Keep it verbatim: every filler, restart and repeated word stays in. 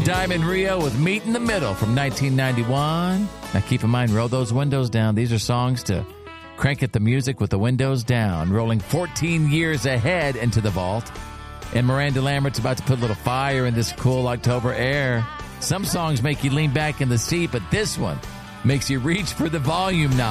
Diamond Rio with Meet in the Middle from nineteen ninety-one. Now keep in mind, roll those windows down. These are songs to crank at the music with the windows down. Rolling fourteen years ahead into the vault. And Miranda Lambert's about to put a little fire in this cool October air. Some songs make you lean back in the seat, but this one makes you reach for the volume knob.